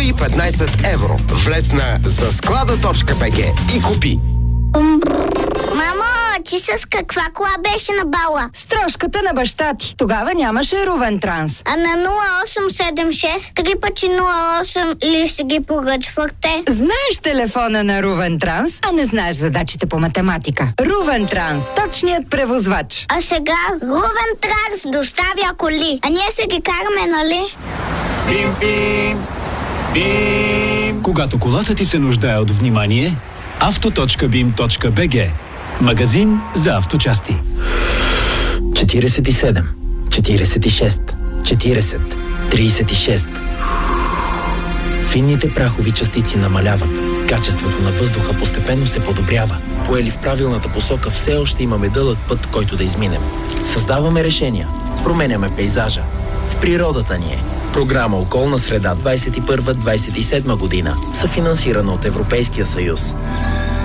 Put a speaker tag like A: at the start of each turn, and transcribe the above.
A: 115 евро. Влез на засклада.bg и купи.
B: Мамо, ти с каква кола беше на бала?
C: С трошката на баща ти. Тогава нямаше Рувен Транс.
B: А на 0876 3 пъти 08 ли си ги поръчвахте?
C: Знаеш телефона на Рувен Транс, а не знаеш задачите по математика. Рувен Транс, точният превозвач.
B: А сега Рувен Транс доставя коли. А ние се ги караме, нали?
D: Бим-бим! Бим! Когато колата ти се нуждае от внимание, auto.bim.bg. Магазин за авточасти.
E: 47, 46, 40, 36. Финните прахови частици намаляват. Качеството на въздуха постепенно се подобрява. Поели в правилната посока, все още имаме дълъг път, който да изминем. Създаваме решения. Променяме пейзажа. В природата ни е. Програма Околна среда 21-27 година, съфинансирана от Европейския съюз.